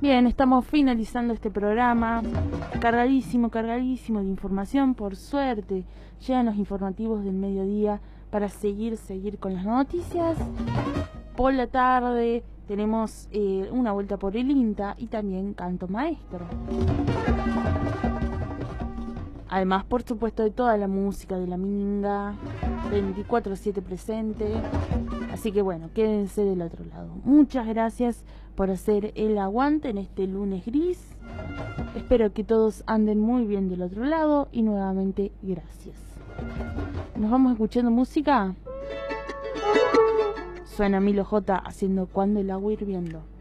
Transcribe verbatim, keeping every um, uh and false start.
Bien, estamos finalizando este programa, cargadísimo, cargadísimo de información. Por suerte, llegan los informativos del mediodía para seguir, seguir con las noticias. Por la tarde tenemos eh, una vuelta por el INTA y también canto maestro. Además, por supuesto, de toda la música de la Minga, veinticuatro siete presente. Así que bueno, quédense del otro lado. Muchas gracias por hacer el aguante en este lunes gris. Espero que todos anden muy bien del otro lado y nuevamente gracias. ¿Nos vamos escuchando música? Suena Milo J haciendo Cuando el agua hirviendo.